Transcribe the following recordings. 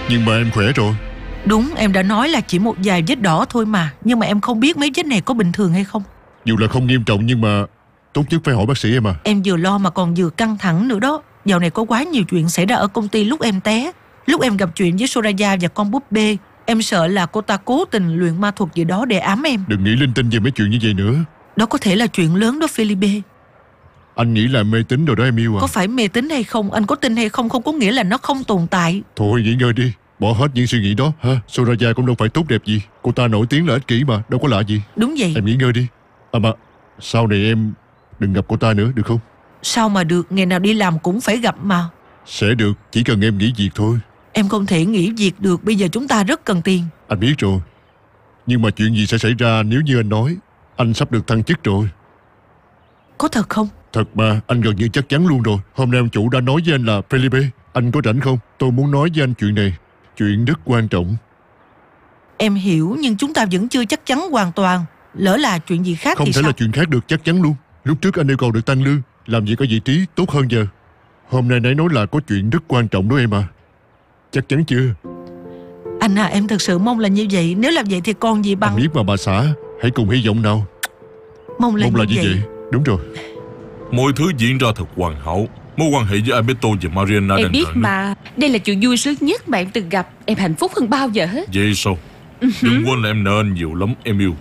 Nhưng mà em khỏe rồi. Đúng, em đã nói là chỉ một vài vết đỏ thôi mà. Nhưng mà em không biết mấy vết này có bình thường hay không. Dù là không nghiêm trọng nhưng mà tốt nhất phải hỏi bác sĩ em à. Em vừa lo mà còn vừa căng thẳng nữa đó. Dạo này có quá nhiều chuyện xảy ra ở công ty lúc em té. Lúc em gặp chuyện với Soraya và con búp bê. Em sợ là cô ta cố tình luyện ma thuật gì đó để ám em. Đừng nghĩ linh tinh về mấy chuyện như vậy nữa. Đó có thể là chuyện lớn đó Felipe. Anh nghĩ là mê tín rồi đó em yêu à. Có phải mê tín hay không, anh có tin hay không, không có nghĩa là nó không tồn tại. Thôi nghỉ ngơi đi. Bỏ hết những suy nghĩ đó ha. Soraya cũng đâu phải tốt đẹp gì. Cô ta nổi tiếng là ích kỷ mà, đâu có lạ gì. Đúng vậy. Em nghỉ ngơi đi. À mà sau này em đừng gặp cô ta nữa được không? Sao mà được, ngày nào đi làm cũng phải gặp mà. Sẽ được, chỉ cần em nghỉ việc thôi. Em không thể nghỉ việc được, bây giờ chúng ta rất cần tiền. Anh biết rồi. Nhưng mà chuyện gì sẽ xảy ra nếu như anh nói anh sắp được thăng chức rồi? Có thật không? Thật mà, anh gần như chắc chắn luôn rồi. Hôm nay ông chủ đã nói với anh là Felipe, anh có rảnh không? Tôi muốn nói với anh chuyện này. Chuyện rất quan trọng. Em hiểu, nhưng chúng ta vẫn chưa chắc chắn hoàn toàn. Lỡ là chuyện gì khác Không thì thể sao? là chuyện khác được, chắc chắn luôn. Lúc trước anh yêu cầu được tăng lương, làm việc ở vị trí tốt hơn giờ. Hôm nay nãy nói là có chuyện rất quan trọng đó em à. Chắc chắn chưa? Anh à, em thật sự mong là như vậy. Nếu làm vậy thì còn gì bằng. Anh biết mà bà xã. Hãy cùng hy vọng nào. Mong là như vậy. Đúng rồi. Mọi thứ diễn ra thật hoàn hảo. Mối quan hệ với Alberto và Mariana Em đang biết rạng nứt. mà. Đây là chuyện vui sướng nhất mà em từng gặp. Em hạnh phúc hơn bao giờ hết. Vậy sao? Đừng quên là em nợ anh nhiều lắm em yêu.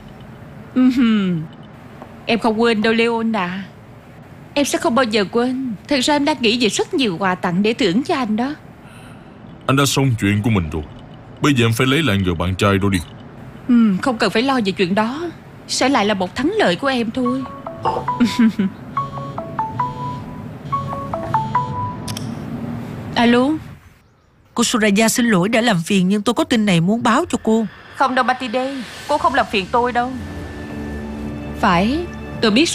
Em không quên đâu Leon à. Em sẽ không bao giờ quên. Thật ra em đang nghĩ về rất nhiều quà tặng để thưởng cho anh đó. Anh đã xong chuyện của mình rồi. Bây giờ em phải lấy lại người bạn trai đó đi. Không cần phải lo về chuyện đó. Sẽ lại là một thắng lợi của em thôi. Alo. Cô Soraya xin lỗi đã làm phiền, nhưng tôi có tin này muốn báo cho cô. Không đâu Matilde. Cô không làm phiền tôi đâu. Phải. Tôi biết